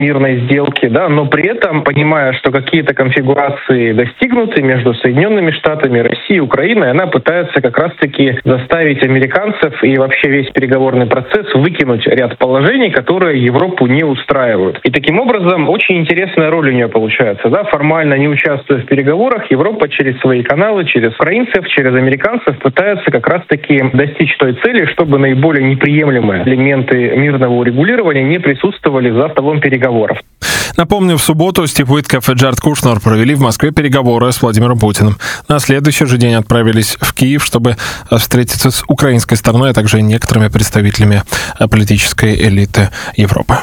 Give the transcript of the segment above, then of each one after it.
мирной сделки, да, но при этом, понимая, что какие-то конфигурации достигнуты между Соединенными Штатами, Россией, Украиной, она пытается как раз-таки заставить американцев и вообще весь переговорный процесс выкинуть ряд положений, которые Европу не устраивают. И таким образом очень интересная роль у нее получается. Да? Формально не участвуя в переговорах, Европа через свои каналы, через украинцев, через американцев пытается как раз-таки достичь той цели, чтобы наиболее неприемлемые элементы мирного урегулирования не присутствовали за столом переговоров. Напомню, в субботу Стив Уиткофф и Джаред Кушнер провели в Москве переговоры с Владимиром Путиным. На следующий же день отправились в Киев, чтобы встретиться с украинской стороной, а также некоторыми представителями политической элиты Европы.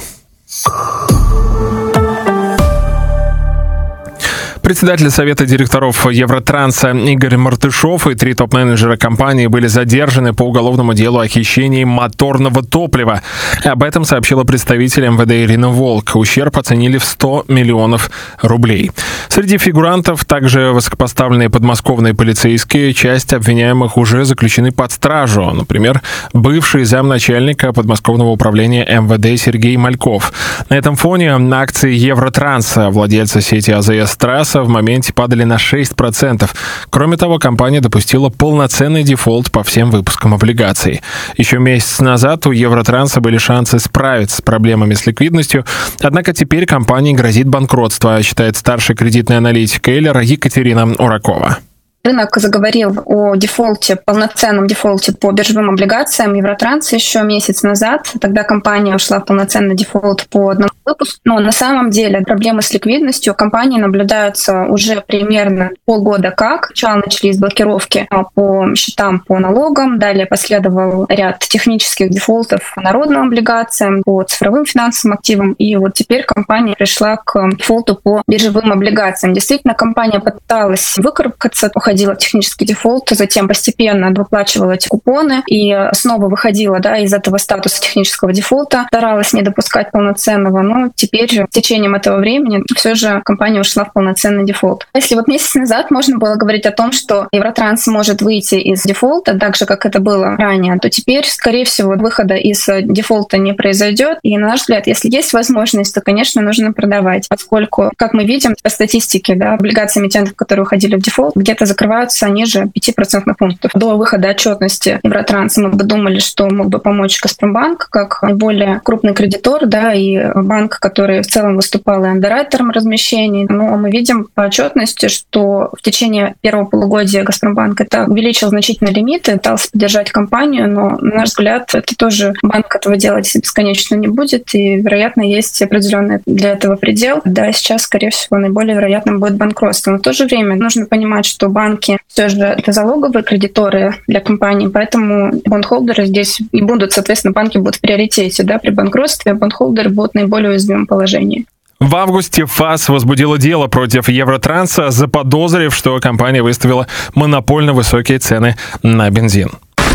Председатель Совета директоров Евротранса Игорь Мартышов и 3 топ-менеджера компании были задержаны по уголовному делу о хищении моторного топлива. Об этом сообщила представитель МВД Ирина Волк. Ущерб оценили в 100 миллионов рублей. Среди фигурантов также высокопоставленные подмосковные полицейские. Часть обвиняемых уже заключены под стражу. Например, бывший замначальника подмосковного управления МВД Сергей Мальков. На этом фоне акции Евротранса, владельца сети АЗС «Трасса», в моменте падали на 6%. Кроме того, компания допустила полноценный дефолт по всем выпускам облигаций. Еще месяц назад у Евротранса были шансы справиться с проблемами с ликвидностью, однако теперь компании грозит банкротство, считает старший кредитный аналитик Эйлер Екатерина Уракова. Рынок заговорил о дефолте, полноценном дефолте по биржевым облигациям Евротранса еще месяц назад. Тогда компания ушла в полноценный дефолт по одному выпуску. Но на самом деле проблемы с ликвидностью компании наблюдаются уже примерно полгода как. Сначала начались блокировки по счетам, по налогам. Далее последовал ряд технических дефолтов по народным облигациям, по цифровым финансовым активам. И вот теперь компания пришла к дефолту по биржевым облигациям. Действительно, компания пыталась выкарабкаться, уходила в технический дефолт, затем постепенно выплачивала эти купоны и снова выходила из этого статуса технического дефолта, старалась не допускать полноценного, но теперь же с течением этого времени все же компания ушла в полноценный дефолт. Если вот месяц назад можно было говорить о том, что Евротранс может выйти из дефолта, так же, как это было ранее, то теперь, скорее всего, выхода из дефолта не произойдет. И, на наш взгляд, если есть возможность, то, конечно, нужно продавать, поскольку, как мы видим по статистике, облигации эмитентов, которые уходили в дефолт, где-то закрываются ниже 5% пунктов. До выхода отчетности Евротранса мы бы думали, что мог бы помочь Газпромбанк как наиболее крупный кредитор, и банк, который в целом выступал и андеррайтером размещений. Но мы видим по отчетности, что в течение первого полугодия Газпромбанк увеличил значительно лимиты, пытался поддержать компанию, но, на наш взгляд, это тоже банк этого делать бесконечно не будет, и, вероятно, есть определенный для этого предел. Сейчас, скорее всего, наиболее вероятным будет банкротство. Но в то же время нужно понимать, что банки все же это залоговые кредиторы для компаний, поэтому бондхолдеры здесь и будут, соответственно, банки будут в приоритете. При банкротстве бондхолдеры будут в наиболее уязвимом положении. В августе ФАС возбудила дело против Евротранса, заподозрив, что компания выставила монопольно высокие цены на бензин.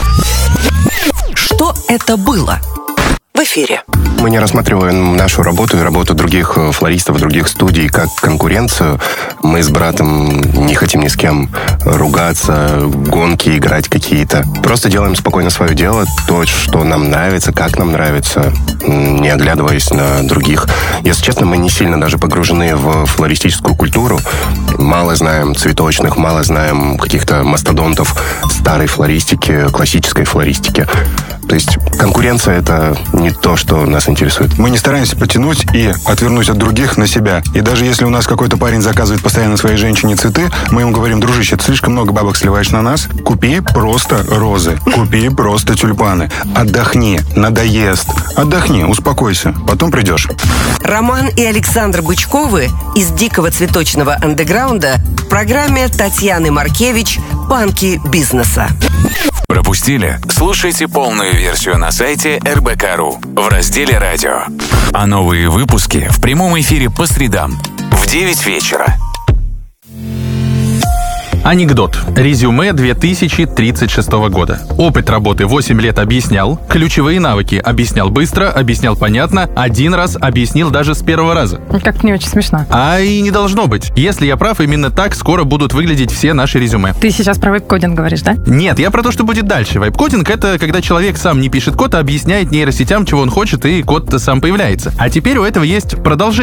Что это было? В эфире. Мы не рассматриваем нашу работу и работу других флористов, других студий как конкуренцию. Мы с братом не хотим ни с кем ругаться, гонки играть какие-то. Просто делаем спокойно свое дело, то, что нам нравится, как нам нравится, не оглядываясь на других. Если честно, мы не сильно даже погружены в флористическую культуру. Мало знаем цветочных, мало знаем каких-то мастодонтов старой флористики, классической флористики. То есть конкуренция — это не то, что нас интересует. Мы не стараемся потянуть и отвернуть от других на себя. И даже если у нас какой-то парень заказывает постоянно своей женщине цветы, мы ему говорим: дружище, ты слишком много бабок сливаешь на нас, купи просто розы, купи просто тюльпаны. Отдохни, надоест. Отдохни, успокойся, потом придешь. Роман и Александр Бычковы из дикого цветочного андеграунда в программе Татьяны Маркевич «Панки бизнеса». Пропустили? Слушайте полную версию на сайте РБК.ру в разделе «Радио». А новые выпуски в прямом эфире по средам в 9 вечера. Анекдот. Резюме 2036 года. Опыт работы 8 лет объяснял. Ключевые навыки объяснял быстро, объяснял понятно. Один раз объяснил даже с первого раза. Как-то не очень смешно. А и не должно быть. Если я прав, именно так скоро будут выглядеть все наши резюме. Ты сейчас про веб-кодинг говоришь, да? Нет, я про то, что будет дальше. Веб-кодинг — это когда человек сам не пишет код, а объясняет нейросетям, чего он хочет, и код сам появляется. А теперь у этого есть продолжение.